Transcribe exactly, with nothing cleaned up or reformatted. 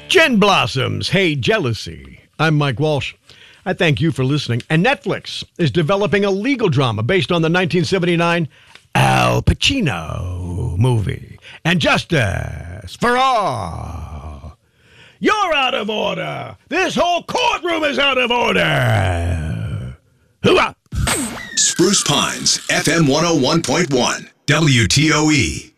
Gin Blossoms, Hey Jealousy. I'm Mike Walsh. I thank you for listening. And Netflix is developing a legal drama based on the nineteen seventy-nine Al Pacino movie. And Justice for All. You're out of order. This whole courtroom is out of order. Hooah! Spruce Pines, F M one oh one point one, W T O E.